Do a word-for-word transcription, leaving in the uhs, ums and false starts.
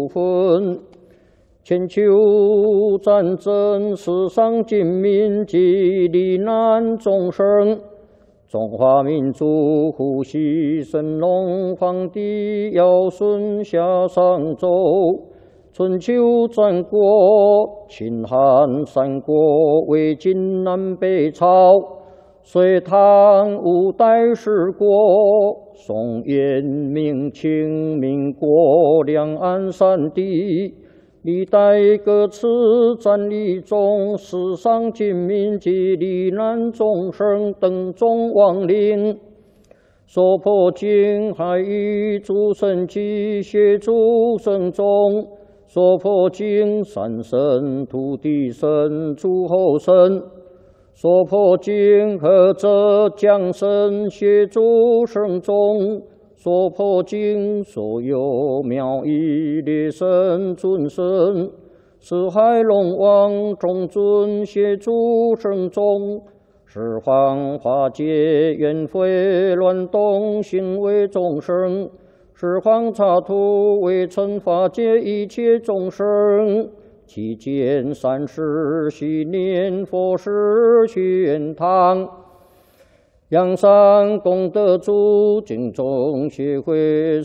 分。千秋战争，世上尽民及罹难众生。中华民族呼吸神龙皇帝尧舜夏商周。春秋战国，秦汉三国，魏晋南北朝。隋唐五代十国，宋元明清民国，两岸三地，历代各次战役中，世上尽民及罹难众生等众亡灵，所破经海域诸神及协诸神众，所破经三神土地神诸后神。所破经何者降神协诸圣众，所破经所有妙义列神尊神，四海龙王众尊协诸圣众，十方化解冤悔乱动行为众生，十方刹土为尘化解一切众生。期间三世系念佛事玄堂，阳山功德主敬众协会